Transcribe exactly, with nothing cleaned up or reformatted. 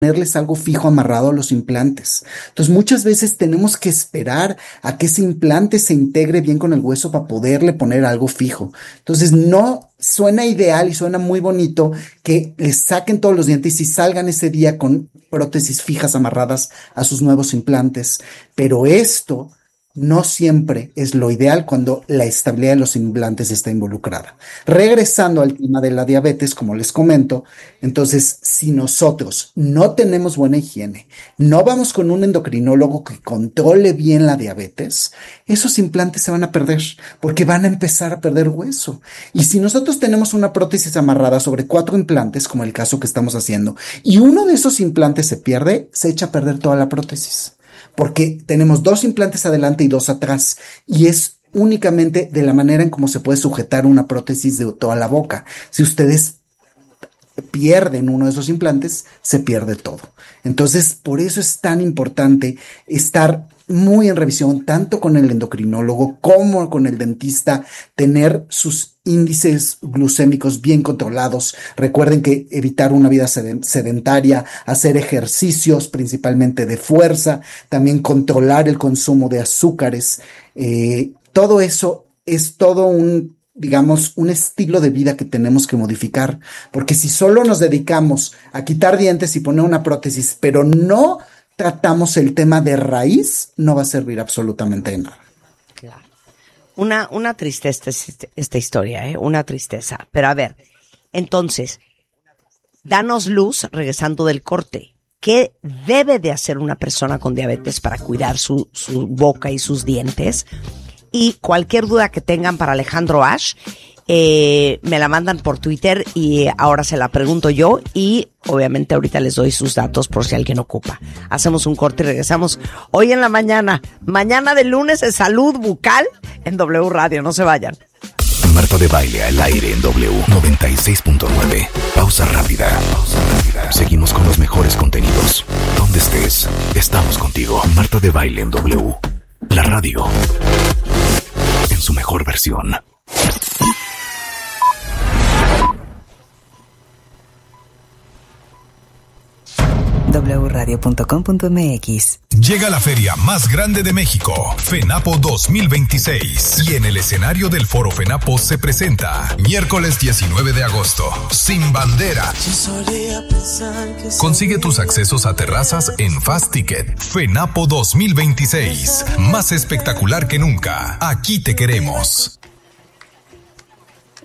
ponerles algo fijo amarrado a los implantes. Entonces, muchas veces tenemos que esperar a que ese implante se integre bien con el hueso para poderle poner algo fijo. Entonces, no suena ideal y suena muy bonito que les saquen todos los dientes y salgan ese día con prótesis fijas amarradas a sus nuevos implantes. Pero esto no siempre es lo ideal cuando la estabilidad de los implantes está involucrada. Regresando al tema de la diabetes, como les comento, entonces, si nosotros no tenemos buena higiene, no vamos con un endocrinólogo que controle bien la diabetes, esos implantes se van a perder porque van a empezar a perder hueso. Y si nosotros tenemos una prótesis amarrada sobre cuatro implantes, como el caso que estamos haciendo, y uno de esos implantes se pierde, se echa a perder toda la prótesis. Porque tenemos dos implantes adelante y dos atrás, y es únicamente de la manera en cómo se puede sujetar una prótesis de toda la boca. Si ustedes pierden uno de esos implantes, se pierde todo. Entonces, por eso es tan importante estar muy en revisión, tanto con el endocrinólogo como con el dentista, tener sus índices glucémicos bien controlados. Recuerden que evitar una vida sedentaria, hacer ejercicios principalmente de fuerza, también controlar el consumo de azúcares, eh, todo eso es todo un, digamos, un estilo de vida que tenemos que modificar, porque si solo nos dedicamos a quitar dientes y poner una prótesis, pero no tratamos el tema de raíz, no va a servir absolutamente de nada. Claro. Una, una tristeza esta, esta historia, ¿eh? Una tristeza. Pero a ver, entonces, danos luz regresando del corte. ¿Qué debe de hacer una persona con diabetes para cuidar su, su boca y sus dientes? Y cualquier duda que tengan para Alejandro Ash, eh, me la mandan por Twitter y ahora se la pregunto yo y obviamente ahorita les doy sus datos por si alguien ocupa. Hacemos un corte y regresamos hoy en la mañana. Mañana de lunes de salud bucal en W Radio. No se vayan. Marta de Baile al aire en W noventa y seis punto nueve. Pausa rápida. Pausa rápida. Seguimos con los mejores contenidos. Donde estés, estamos contigo. Marta de Baile en W. La radio en su mejor versión. doble u radio punto com punto m x. Llega la feria más grande de México, FENAPO dos mil veintiséis. Y en el escenario del Foro FENAPO se presenta miércoles diecinueve de agosto, Sin Bandera. Consigue tus accesos a terrazas en Fast Ticket. FENAPO dos mil veintiséis, más espectacular que nunca. Aquí te queremos.